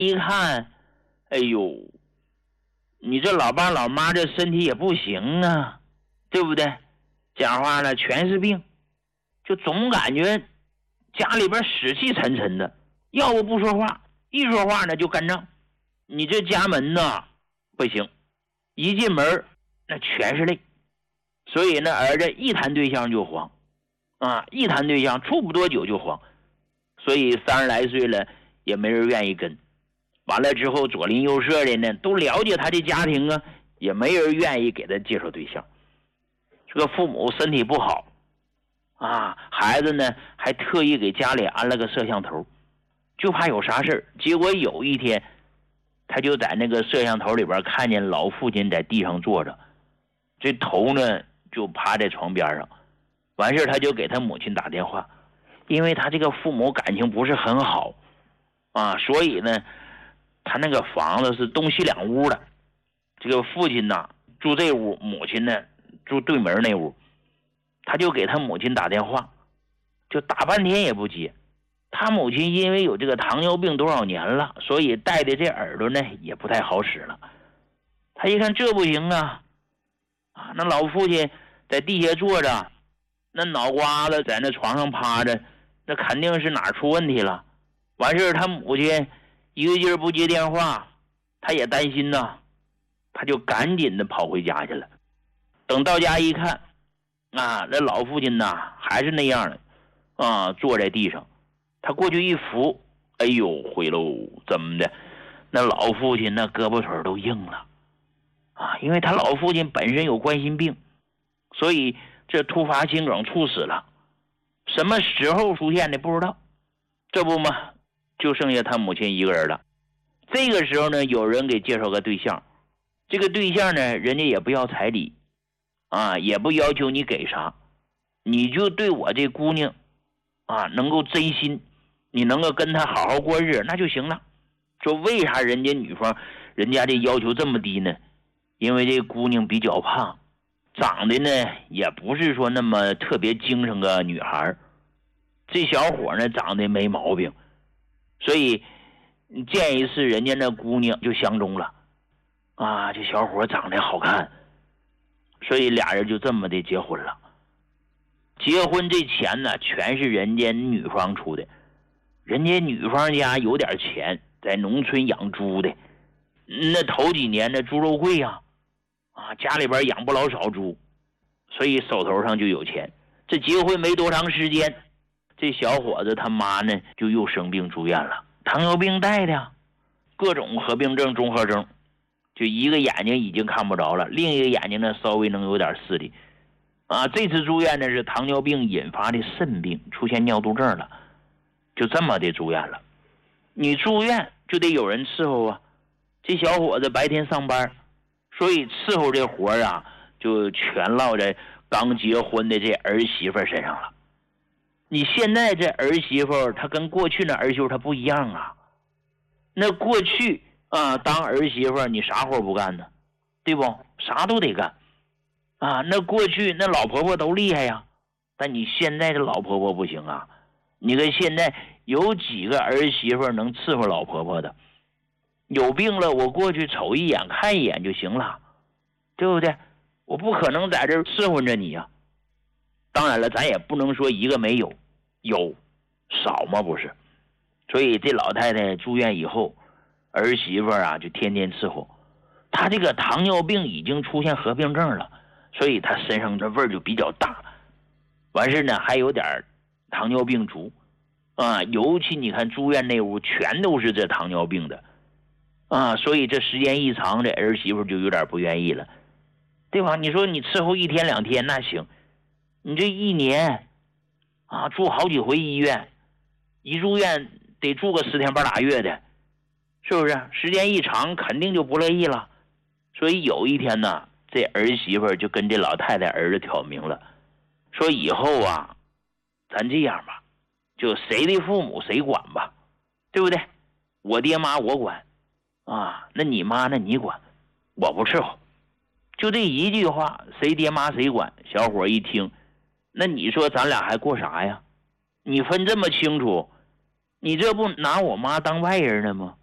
一看，哎呦，你这老爸老妈这身体也不行啊，对不对？讲话呢全是病，就总感觉家里边死气沉沉的，要不说话，一说话呢就干仗。你这家门呢不行，一进门那全是泪。所以呢儿子一谈对象就慌啊，一谈对象处不多久就慌，所以30来岁了也没人愿意跟。完了之后左邻右舍的呢都了解他的家庭啊，也没人愿意给他介绍对象。这个父母身体不好啊，孩子呢还特意给家里安了个摄像头，就怕有啥事儿。结果有一天他就在那个摄像头里边看见老父亲在地上坐着，这头呢就趴在床边上。完事他就给他母亲打电话，因为他这个父母感情不是很好啊，所以呢他那个房子是东西两屋的，这个父亲呢住这屋，母亲呢住对门那屋。他就给他母亲打电话，就打半天也不接。他母亲因为有这个糖尿病多少年了，所以戴的这耳朵呢也不太好使了。他一看这不行啊，那老父亲在地下坐着，那脑瓜子在那床上趴着，那肯定是哪儿出问题了。完事他母亲一个劲儿不接电话，他也担心呐，他就赶紧的跑回家去了。等到家一看啊，那老父亲呐还是那样的啊，坐在地上。他过去一扶，哎呦毁喽，怎么的？那老父亲那胳膊腿都硬了啊，因为他老父亲本身有冠心病，所以这突发心梗猝死了。什么时候出现的不知道，这不嘛，就剩下他母亲一个人了。这个时候呢，有人给介绍个对象，这个对象呢，人家也不要彩礼啊，也不要求你给啥，你就对我这姑娘啊能够真心，你能够跟她好好过日那就行了。说为啥人家女方人家这要求这么低呢？因为这姑娘比较胖，长得呢也不是说那么特别精神个女孩，这小伙呢长得没毛病，所以见一次人家那姑娘就相中了啊，这小伙长得好看，所以俩人就这么的结婚了。结婚这钱呢全是人家女方出的，人家女方家有点钱，在农村养猪的，那头几年的猪肉贵呀，家里边养不老少猪，所以手头上就有钱。这结婚没多长时间，这小伙子他妈呢就又生病住院了，糖尿病带的，各种合并症综合征，就一个眼睛已经看不着了，另一个眼睛呢稍微能有点视力啊。这次住院呢是糖尿病引发的肾病，出现尿毒症了，就这么的住院了。你住院就得有人伺候啊，这小伙子白天上班，所以伺候这活啊就全落在刚结婚的这儿媳妇身上了。你现在这儿媳妇她跟过去那儿媳妇她不一样啊，那过去啊当儿媳妇你啥活不干呢？对不？啥都得干啊。那过去那老婆婆都厉害呀，但你现在这老婆婆不行啊。你看现在有几个儿媳妇能伺候老婆婆的？有病了我过去瞅一眼看一眼就行了，对不对？我不可能在这儿伺候着你啊。当然了，咱也不能说一个没有，有少吗？不是。所以这老太太住院以后，儿媳妇啊就天天伺候。她这个糖尿病已经出现合并症了，所以她身上这味儿就比较大。完事呢还有点糖尿病足啊，尤其你看住院那屋全都是这糖尿病的啊，所以这时间一长，这儿媳妇就有点不愿意了，对吧？你说你伺候1天2天那行，你这一年啊住好几回医院，一住院得住个10天8拉月的，是不是？时间一长肯定就不乐意了。所以有一天呢，这儿媳妇就跟这老太太儿子挑明了，说以后啊咱这样吧，就谁的父母谁管吧，对不对？我爹妈我管啊，那你妈那你管，我不伺候。就这一句话，谁爹妈谁管。小伙一听，那你说咱俩还过啥呀？你分这么清楚，你这不拿我妈当外人了吗？